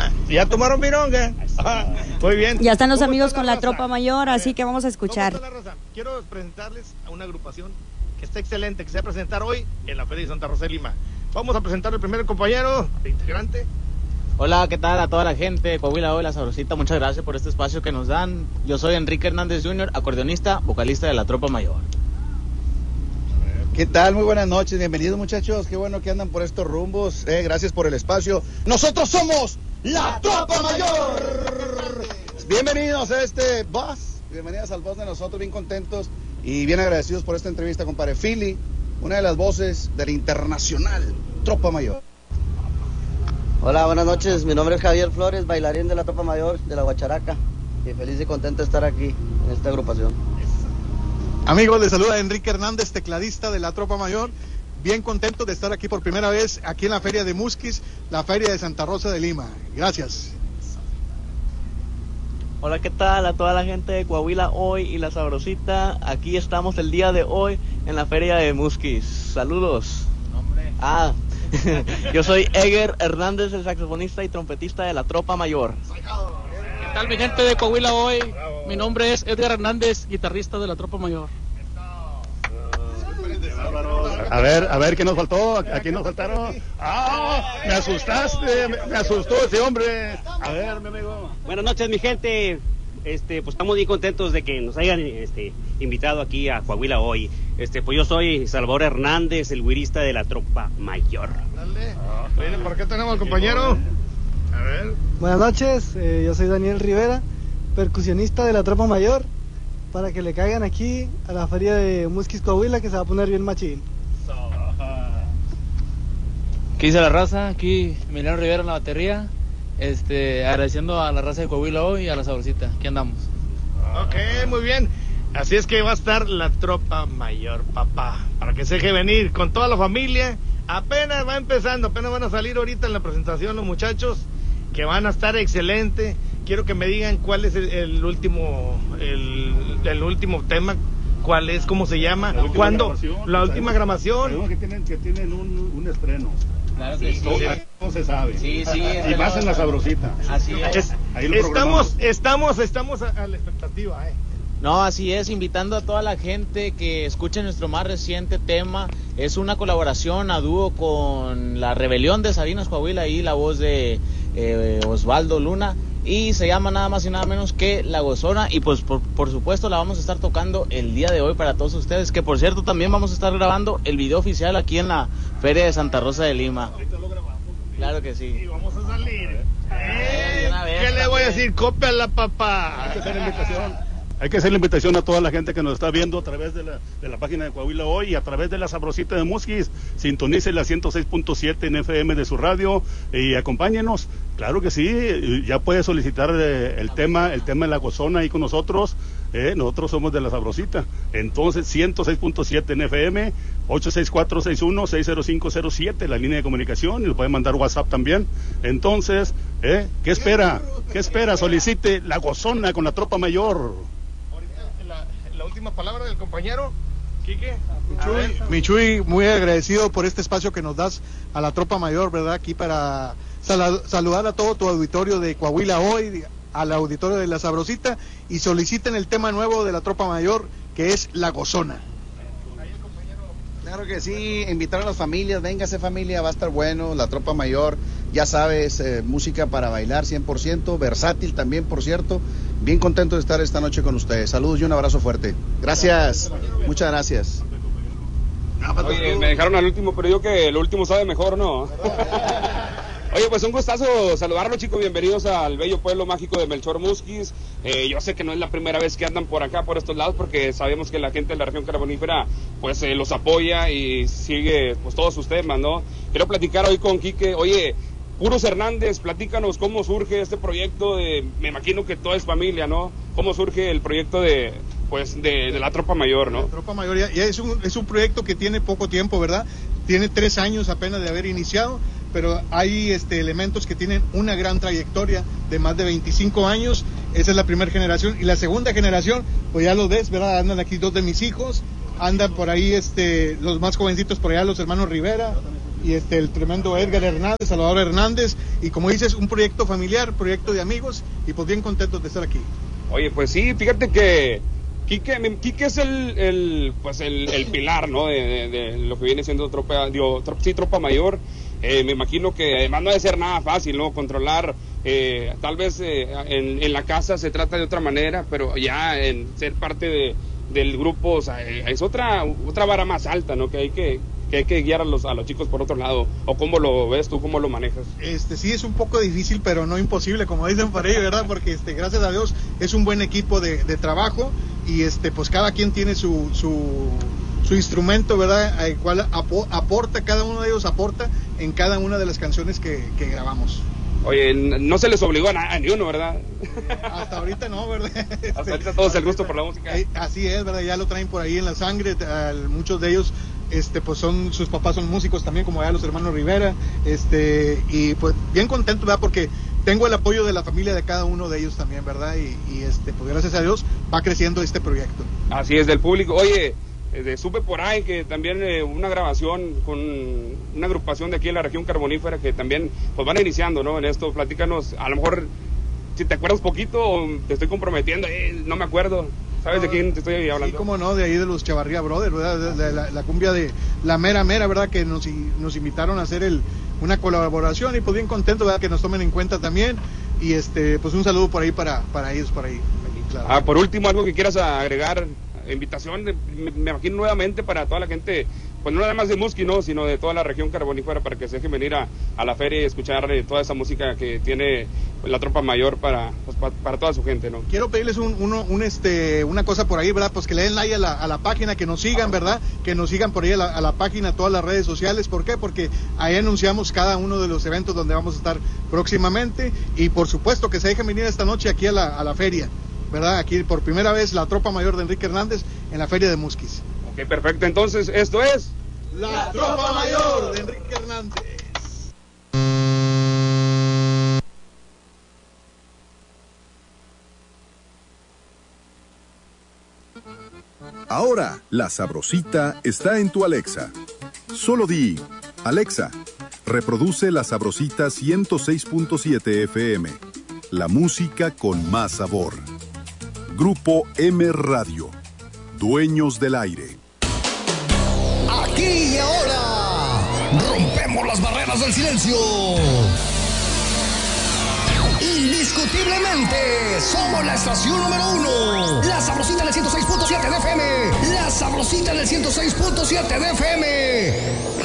¿Ya tomaron vironga? Muy bien. Ya están los amigos con la tropa mayor, así que vamos a escuchar. Quiero presentarles a una agrupación que está excelente, que se va a presentar hoy en la Feria de Santa Rosa de Lima. Vamos a presentar al primer compañero de integrante. Hola, ¿qué tal a toda la gente de Coahuila Hoy, La Sabrosita? Muchas gracias por este espacio que nos dan. Yo soy Enrique Hernández Jr., acordeonista, vocalista de la Tropa Mayor. ¿Qué tal? Muy buenas noches, bienvenidos muchachos, qué bueno que andan por estos rumbos, gracias por el espacio. Nosotros somos la Tropa Mayor. Bienvenidos a este bus, bienvenidas al bus de nosotros, bien contentos y bien agradecidos por esta entrevista, compadre. Philly, una de las voces del internacional Tropa Mayor. Hola, buenas noches, mi nombre es Javier Flores, bailarín de la Tropa Mayor de la Guacharaca, y feliz y contento de estar aquí en esta agrupación. Amigos, les saluda Enrique Hernández, tecladista de la Tropa Mayor, bien contento de estar aquí por primera vez, aquí en la Feria de Musquis, la Feria de Santa Rosa de Lima. Gracias. Hola, ¿qué tal a toda la gente de Coahuila Hoy y La Sabrosita? Aquí estamos el día de hoy en la Feria de Musquis. Saludos. Yo soy Eger Hernández, el saxofonista y trompetista de la Tropa Mayor. ¿Qué tal mi gente de Coahuila Hoy? Mi nombre es Edgar Hernández, guitarrista de la Tropa Mayor. A ver, ¿qué nos faltó? ¿A quién nos faltaron? Me asustaste, me asustó ese hombre. A ver, mi amigo. Buenas noches, mi gente. Pues estamos muy contentos de que nos hayan invitado aquí a Coahuila Hoy. Pues yo soy Salvador Hernández, el güirista de la Tropa Mayor. Dale. ¿Por qué tenemos al compañero? A ver. Buenas noches, yo soy Daniel Rivera, percusionista de la Tropa Mayor, para que le caigan aquí a la Feria de Musquis Coahuila, que se va a poner bien machín. ¿Qué dice la raza? Aquí Emiliano Rivera en la batería, agradeciendo a la raza de Coahuila Hoy y a La Sabrosita. Aquí andamos. Ok, muy bien. Así es que va a estar la Tropa Mayor, papá, para que se deje venir con toda la familia. Apenas va empezando, apenas van a salir ahorita en la presentación los muchachos, que van a estar excelente. Quiero que me digan cuál es el último tema, cuál es, cómo se llama, cuándo, la última grabación. Que tienen un estreno. Claro que sí. No se sabe. Sí. Y más en La Sabrosita. Así es. Estamos a la expectativa, No, así es, invitando a toda la gente que escuche nuestro más reciente tema. Es una colaboración a dúo con la Rebelión de Sabinas Coahuila y la voz de Osvaldo Luna, y se llama nada más y nada menos que La Gozona, y pues por supuesto la vamos a estar tocando el día de hoy para todos ustedes, que por cierto también vamos a estar grabando el video oficial aquí en la Feria de Santa Rosa de Lima. Ahorita lo grabamos. Claro que sí. Y vamos a salir. ¿Qué le voy a decir? Cópiala, papá. Hay que hacer la invitación. Hay que hacer la invitación a toda la gente que nos está viendo a través de la página de Coahuila Hoy y a través de La Sabrosita de Musquis. Sintonice la 106.7 en FM de su radio y acompáñenos. Claro que sí, ya puede solicitar el tema de La Gozona ahí con nosotros. Nosotros somos de La Sabrosita. Entonces, 106.7 en FM, 864-61-60507, la línea de comunicación, y nos pueden mandar WhatsApp también. Entonces, ¿qué espera? Solicite La Gozona con la Tropa Mayor. La última palabra del compañero, Quique. Michuy, muy agradecido por este espacio que nos das a la Tropa Mayor, ¿verdad? Aquí para saludar a todo tu auditorio de Coahuila Hoy, al auditorio de La Sabrosita, y soliciten el tema nuevo de la Tropa Mayor, que es La Gozona. Claro que sí, invitar a las familias, véngase familia, va a estar bueno, la Tropa Mayor, ya sabes, música para bailar 100%, versátil también, por cierto. Bien contento de estar esta noche con ustedes. Saludos y un abrazo fuerte. Gracias, muchas gracias. Oye, me dejaron al último, pero yo que lo último sabe mejor, ¿no? Oye, pues un gustazo saludarlos, chicos, bienvenidos al bello pueblo mágico de Melchor Musquis. Yo sé que no es la primera vez que andan por acá, por estos lados, porque sabemos que la gente de la región carbonífera pues los apoya y sigue pues todos sus temas, ¿no? Quiero platicar hoy con Quique. Oye, Puros Hernández, platícanos cómo surge este proyecto me imagino que todo es familia, ¿no? ¿Cómo surge el proyecto de la Tropa Mayor, ¿no? La Tropa Mayor ya es un proyecto que tiene poco tiempo, ¿verdad? Tiene 3 años apenas de haber iniciado, pero hay elementos que tienen una gran trayectoria de más de 25 años. Esa es la primera generación, y la segunda generación, pues ya lo ves, ¿verdad? Andan aquí 2 de mis hijos, andan por ahí los más jovencitos por allá, los hermanos Rivera, y el tremendo Edgar Hernández, Salvador Hernández, y como dices, un proyecto familiar, proyecto de amigos, y pues bien contentos de estar aquí. Oye, pues sí, fíjate que Quique es el pilar, ¿no? De lo que viene siendo Tropa Mayor. Me imagino que además no debe ser nada fácil, ¿no? Controlar, tal vez en la casa se trata de otra manera, pero ya en ser parte del grupo, o sea, es otra vara más alta, ¿no? Que hay que guiar a los chicos por otro lado. ¿O cómo lo ves tú, cómo lo manejas? Sí, es un poco difícil, pero no imposible, como dicen por ahí, ¿verdad? Porque gracias a Dios es un buen equipo de trabajo, y pues cada quien tiene su instrumento, ¿verdad? Al cual aporta, cada uno de ellos aporta en cada una de las canciones que grabamos. Oye, no se les obligó a ni uno, ¿verdad? Hasta ahorita no, ¿verdad? Hasta ahorita todos el gusto por la música. Así es, ¿verdad? Ya lo traen por ahí en la sangre. Muchos de ellos, pues sus papás son músicos también, como ya los hermanos Rivera. Y pues bien contento, ¿verdad? Porque tengo el apoyo de la familia de cada uno de ellos también, ¿verdad? Y pues gracias a Dios va creciendo este proyecto. Así es, del público. Oye, supe por ahí que también una grabación con una agrupación de aquí en la región carbonífera que también pues van iniciando, ¿no? En esto, platícanos, a lo mejor si te acuerdas poquito o te estoy comprometiendo, no me acuerdo. ¿Sabes de quién te estoy hablando? Sí, cómo no, de ahí de los Chavarría Brothers, ¿verdad? De la cumbia de la mera, ¿verdad? Que nos invitaron a hacer una colaboración, y pues bien contento, ¿verdad? Que nos tomen en cuenta también, y pues un saludo por ahí para ellos, por ahí. Claro. Por último, algo que quieras agregar, invitación, me imagino nuevamente para toda la gente, pues no nada más de Musquis, ¿no? Sino de toda la región carbonífera, para que se dejen venir a la feria y escuchar toda esa música que tiene la Tropa Mayor para toda su gente, ¿no? Quiero pedirles una cosa por ahí, ¿verdad? Pues que le den like a la página, que nos sigan, ¿verdad? Que nos sigan por ahí a la página, todas las redes sociales. ¿Por qué? Porque ahí anunciamos cada uno de los eventos donde vamos a estar próximamente, y por supuesto que se dejen venir esta noche aquí a la feria, ¿verdad? Aquí por primera vez la Tropa Mayor de Enrique Hernández en la feria de Musquis. Ok, perfecto. Entonces, esto es la Tropa Mayor de Enrique Hernández. Ahora, La Sabrosita está en tu Alexa. Solo di, Alexa, reproduce La Sabrosita 106.7 FM. La música con más sabor. Grupo M Radio. Dueños del aire. Aquí y ahora, rompemos las barreras del silencio. Indiscutiblemente, somos la estación número 1. La Sabrosita en el 106.7 de FM. La Sabrosita en el 106.7 de FM.